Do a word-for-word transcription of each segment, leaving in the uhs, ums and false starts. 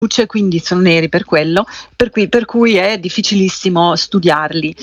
luce, quindi sono neri per quello, per cui, per cui è difficilissimo studiarli.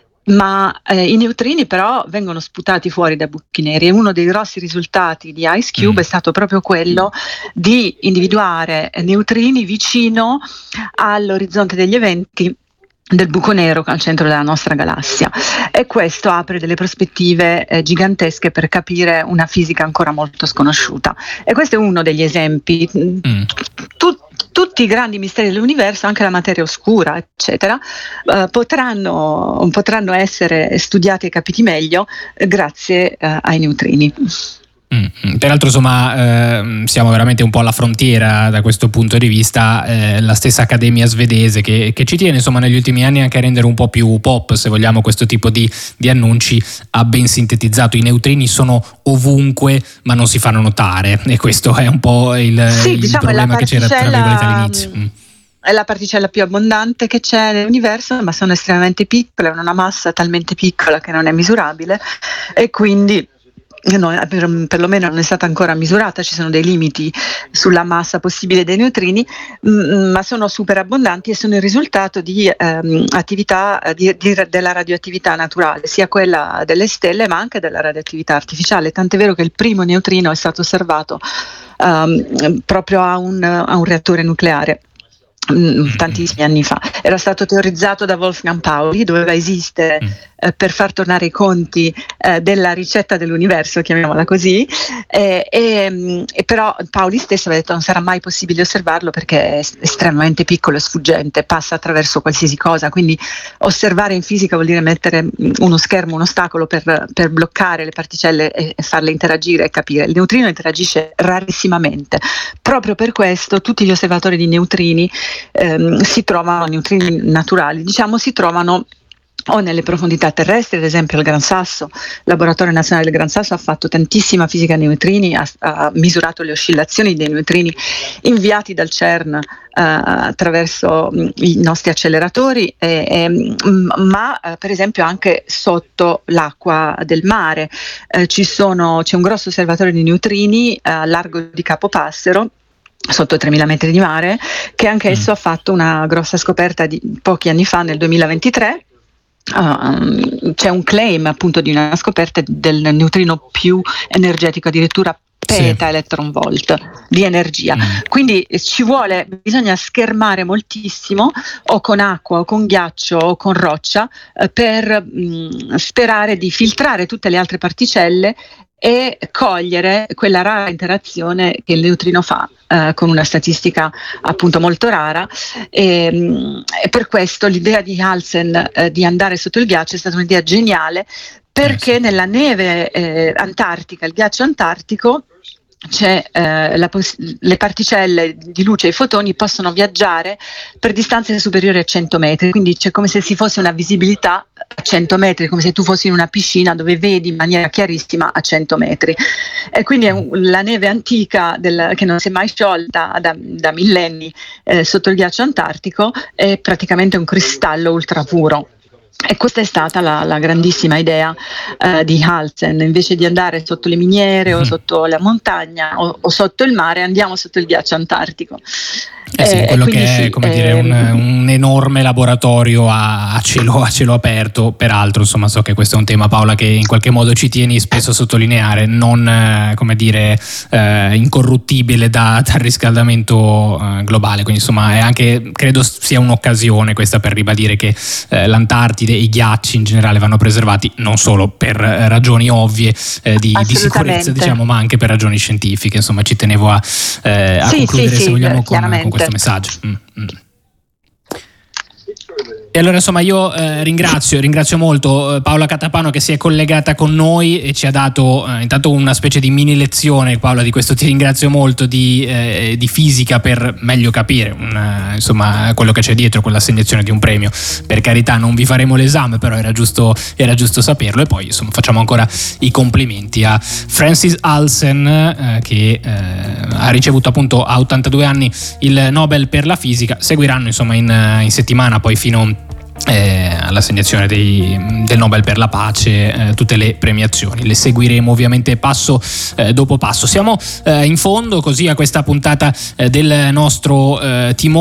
Ma eh, i neutrini però vengono sputati fuori da buchi neri, e uno dei grossi risultati di Ice Cube mm. è stato proprio quello di individuare neutrini vicino all'orizzonte degli eventi del buco nero al centro della nostra galassia, e questo apre delle prospettive eh, gigantesche per capire una fisica ancora molto sconosciuta, e questo è uno degli esempi. mm. Tut- tutti i grandi misteri dell'universo, anche la materia oscura eccetera, eh, potranno, potranno essere studiati e capiti meglio eh, grazie eh, ai neutrini. Mm, peraltro insomma eh, siamo veramente un po' alla frontiera da questo punto di vista. Eh, la stessa accademia svedese che, che ci tiene insomma negli ultimi anni anche a rendere un po' più pop, se vogliamo, questo tipo di, di annunci, ha ben sintetizzato: i neutrini sono ovunque ma non si fanno notare, e questo è un po' il, sì, il diciamo problema che c'era tra virgolette all'inizio. Mm. È la particella più abbondante che c'è nell'universo, ma sono estremamente piccole, hanno una massa talmente piccola che non è misurabile, e quindi No, per, perlomeno non è stata ancora misurata, ci sono dei limiti sulla massa possibile dei neutrini, mh, ma sono super abbondanti e sono il risultato di ehm, attività di, di, della radioattività naturale, sia quella delle stelle ma anche della radioattività artificiale, tant'è vero che il primo neutrino è stato osservato um, proprio a un, a un reattore nucleare. Tantissimi anni fa. Era stato teorizzato da Wolfgang Pauli, doveva esistere eh, per far tornare i conti eh, della ricetta dell'universo, chiamiamola così, eh, e, e però Pauli stesso aveva detto non sarà mai possibile osservarlo perché è estremamente piccolo e sfuggente, passa attraverso qualsiasi cosa, quindi osservare in fisica vuol dire mettere uno schermo, un ostacolo per, per bloccare le particelle e, e farle interagire e capire. Il neutrino interagisce rarissimamente, proprio per questo tutti gli osservatori di neutrini Ehm, si trovano, neutrini naturali, diciamo, si trovano o nelle profondità terrestri, ad esempio al Gran Sasso. Il Laboratorio Nazionale del Gran Sasso ha fatto tantissima fisica a neutrini, ha, ha misurato le oscillazioni dei neutrini inviati dal CERN eh, attraverso mh, i nostri acceleratori, e, e, mh, ma eh, per esempio anche sotto l'acqua del mare. Eh, ci sono, c'è un grosso osservatorio di neutrini eh, a largo di Capo Passero, sotto tremila metri di mare, che anche esso mm. ha fatto una grossa scoperta di pochi anni fa, nel duemilaventitré. Uh, c'è un claim appunto di una scoperta del neutrino più energetico, addirittura peta sì. electron volt di energia. Mm. Quindi ci vuole, bisogna schermare moltissimo, o con acqua o con ghiaccio o con roccia, eh, per mh, sperare di filtrare tutte le altre particelle e cogliere quella rara interazione che il neutrino fa eh, con una statistica appunto molto rara, e, e per questo l'idea di Hansen eh, di andare sotto il ghiaccio è stata un'idea geniale, perché eh sì. nella neve eh, antartica, il ghiaccio antartico, c'è eh, la poss- le particelle di luce e i fotoni possono viaggiare per distanze superiori a cento metri, quindi c'è come se si fosse una visibilità a cento metri, come se tu fossi in una piscina dove vedi in maniera chiarissima a cento metri, e quindi è un, la neve antica del, che non si è mai sciolta da, da millenni eh, sotto il ghiaccio antartico, è praticamente un cristallo ultrapuro. E questa è stata la, la grandissima idea uh, di Hansen: invece di andare sotto le miniere o sotto la montagna o, o sotto il mare, andiamo sotto il ghiaccio antartico. Eh sì, quello che è, sì, come eh, dire, un, un enorme laboratorio a, a, cielo, a cielo aperto. Peraltro, insomma, so che questo è un tema, Paola, che in qualche modo ci tieni spesso a sottolineare, non eh, come dire eh, incorruttibile da, dal riscaldamento eh, globale. Quindi, insomma, è anche, credo sia un'occasione questa per ribadire che eh, l'Antartide, i ghiacci in generale, vanno preservati non solo per ragioni ovvie eh, di, di sicurezza, diciamo, ma anche per ragioni scientifiche. Insomma, ci tenevo a, eh, a sì, concludere, sì, se vogliamo, con, con questo messaggio. Mm, mm. E allora insomma io eh, ringrazio ringrazio molto eh, Paola Catapano, che si è collegata con noi e ci ha dato eh, intanto una specie di mini lezione. Paola, di questo ti ringrazio molto, di, eh, di fisica, per meglio capire una, insomma quello che c'è dietro quell'assegnazione di un premio. Per carità, non vi faremo l'esame, però era giusto, era giusto saperlo. E poi insomma facciamo ancora i complimenti a Francis Hansen eh, che eh, ha ricevuto appunto a ottantadue anni il Nobel per la fisica. Seguiranno insomma in, in settimana poi fino Eh, all'assegnazione dei, del Nobel per la pace eh, tutte le premiazioni. Le seguiremo ovviamente passo eh, dopo passo. Siamo eh, in fondo così a questa puntata eh, del nostro eh, timone.